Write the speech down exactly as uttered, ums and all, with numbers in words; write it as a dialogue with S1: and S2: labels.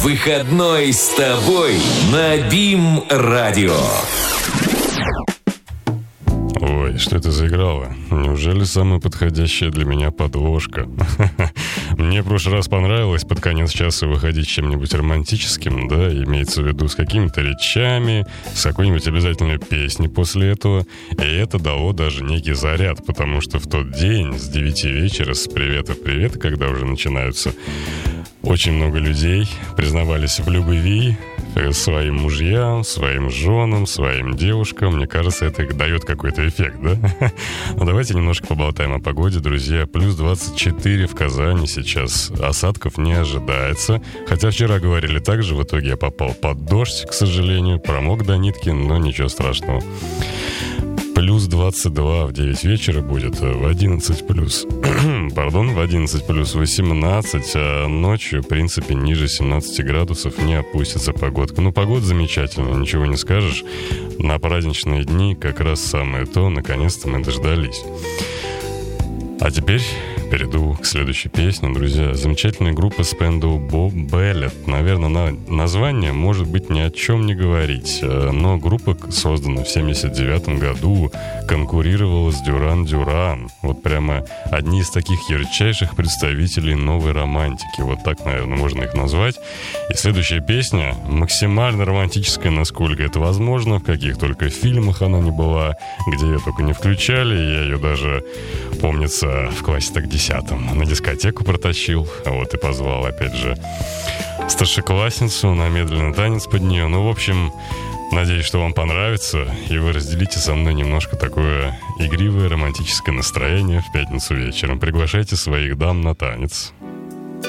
S1: Выходной с тобой на БИМ-радио.
S2: Ой, что это заиграло? Неужели самая подходящая для меня подложка? Мне в прошлый раз понравилось под конец часа выходить с чем-нибудь романтическим, да, имеется в виду с какими-то речами, с какой-нибудь обязательной песней после этого. И это дало даже некий заряд, потому что в тот день с девяти вечера, с привета-привета, когда уже начинаются, очень много людей признавались в любви своим мужьям, своим женам, своим девушкам. Мне кажется, это дает какой-то эффект, да? Ну, давайте немножко поболтаем о погоде, друзья. Плюс двадцать четыре в Казани сейчас. Осадков не ожидается. Хотя вчера говорили так же, в итоге я попал под дождь, к сожалению. Промок до нитки, но ничего страшного. Плюс двадцать два в девять вечера будет, в одиннадцать плюс, пардон, в одиннадцать плюс восемнадцать, а ночью, в принципе, ниже семнадцати градусов не опустится погодка. Ну, погода замечательная, ничего не скажешь. На праздничные дни как раз самое то, наконец-то мы дождались. А теперь перейду к следующей песне, друзья. Замечательная группа Spandau Ballet. Наверное, на название может быть ни о чем не говорить, но группа, созданная в семьдесят девятом году, конкурировала с Duran Duran. Вот прямо одни из таких ярчайших представителей новой романтики. Вот так, наверное, можно их назвать. И следующая песня максимально романтическая, насколько это возможно, в каких только фильмах она не была, где ее только не включали. Я ее даже, помнится, в классе так десятом на дискотеку протащил, вот и позвал, опять же, старшеклассницу на медленный танец под нее. Ну, в общем, надеюсь, что вам понравится, и вы разделите со мной немножко такое игривое романтическое настроение в пятницу вечером. Приглашайте своих дам на танец.